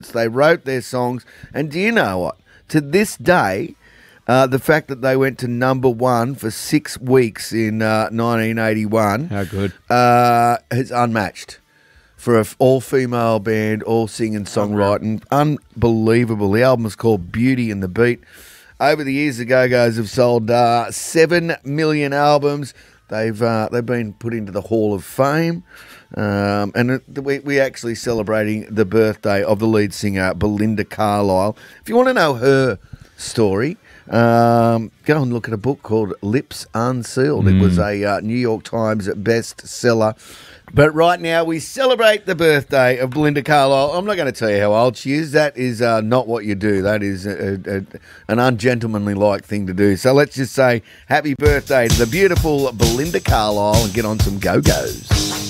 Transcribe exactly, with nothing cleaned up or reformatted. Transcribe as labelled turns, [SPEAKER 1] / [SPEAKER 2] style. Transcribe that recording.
[SPEAKER 1] They wrote their songs. And do you know what? To this day, uh, the fact that they went to number one for six weeks in uh, nineteen eighty-one
[SPEAKER 2] How good.
[SPEAKER 1] uh, is unmatched. For an all-female band, all singing, songwriting. Unbelievable. The album is called Beauty and the Beat. Over the years, the Go-Go's have sold uh, seven million albums. They've uh, they've been put into the Hall of Fame. Um, and it, we, we're actually celebrating the birthday of the lead singer, Belinda Carlisle. If you want to know her story, um, go and look at a book called Lips Unsealed. Mm. It was a uh, New York Times bestseller. But right now, we celebrate the birthday of Belinda Carlisle. I'm not going to tell you how old she is. That is uh, not what you do. That is a, a, an ungentlemanly-like thing to do. So let's just say happy birthday to the beautiful Belinda Carlisle and get on some Go-Go's.